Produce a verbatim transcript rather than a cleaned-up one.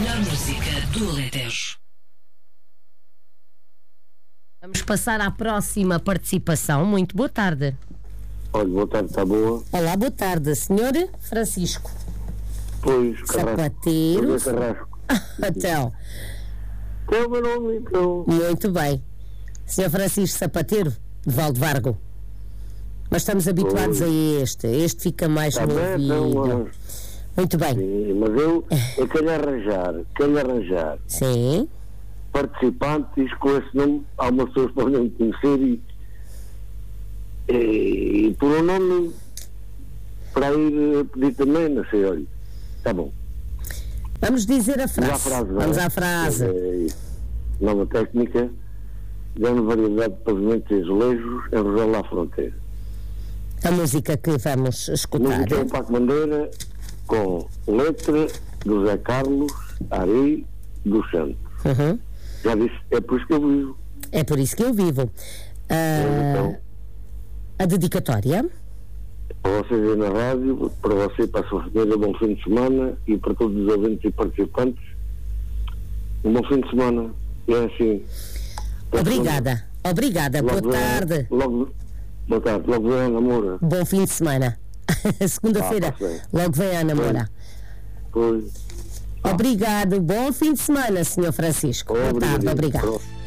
melhor música do Alentejo. Vamos passar à próxima participação. Muito boa tarde. Olha, boa tarde, está boa? Olá, boa tarde, senhor Francisco. Pois, Carrasco. Sapateiro. Pois é, Carrasco. Então, Qual é o meu nome, então? muito bem. senhor Francisco Sapateiro, de Valdevargo. Nós estamos habituados Pois. a este. Este fica mais Está no bem, então, ouvido. mas, Muito bem. sim, mas eu, eu quero arranjar, quero arranjar Sim. participantes com esse nome. Algumas pessoas podem me conhecer e, e, e por um nome para ir pedir também, não sei, olha. Está bom. Vamos dizer a frase. Vamos à frase, Vamos não é? à frase. É isso. Nova técnica, dando variedade de pavimentos e azulejos em Rosela à Fronteira. A música que vamos escutar. Música é o Paco Bandeira, com letra do Zé Carlos Ari dos Santos. Uhum. Já disse, é por isso que eu vivo. É por isso que eu vivo. Ah, Então, a dedicatória. para vocês aí na rádio, para você, para a sua família, bom fim de semana, e para todos os ouvintes e participantes, um bom fim de semana. E é assim. Obrigada. Obrigada. Logo Boa vem- tarde. Logo, boa tarde. Logo vem a namora. Bom fim de semana. Segunda-feira. Ah, tá bem. Logo vem a namora. Pois. Obrigado. Bom fim de semana, senhor Francisco. Boa tarde. Obrigado. Obrigado.